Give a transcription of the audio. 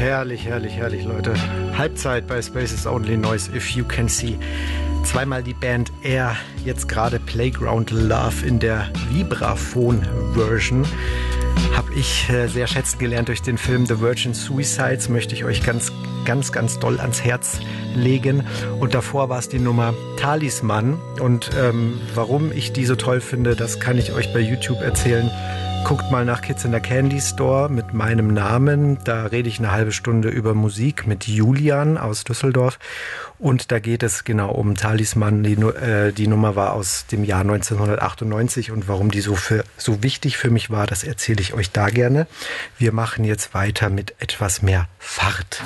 herrlich, herrlich, herrlich, Leute. Halbzeit bei Spaces Only Noise, If You Can See. Zweimal die Band Air, jetzt gerade Playground Love in der Vibraphon-Version. Habe ich sehr schätzen gelernt durch den Film The Virgin Suicides, möchte ich euch ganz doll ans Herz legen. Und davor war es die Nummer Talisman. Und warum ich die so toll finde, das kann ich euch bei YouTube erzählen. Guckt mal nach Kids in the Candy Store mit meinem Namen. Da rede ich eine halbe Stunde über Musik mit Julian aus Düsseldorf. Und da geht es genau um Talisman. Die Nummer war aus dem Jahr 1998. Und warum die so wichtig für mich war, das erzähle ich euch da gerne. Wir machen jetzt weiter mit etwas mehr Fahrt.